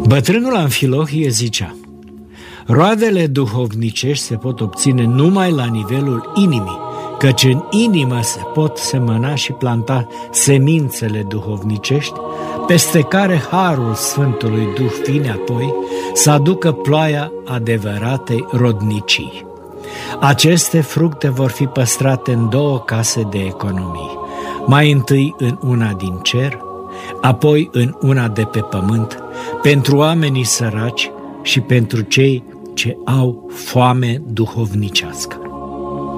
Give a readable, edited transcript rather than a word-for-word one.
Bătrânul Amfilohie zicea: roadele duhovnicești se pot obține numai la nivelul inimii, căci în inimă se pot semăna și planta semințele duhovnicești, peste care harul Sfântului Duh vine apoi să aducă ploaia adevăratei rodnicii. Aceste fructe vor fi păstrate în 2 case de economii, mai întâi în una din cer, apoi în una de pe pământ, pentru oamenii săraci și pentru cei ce au foame duhovnicească.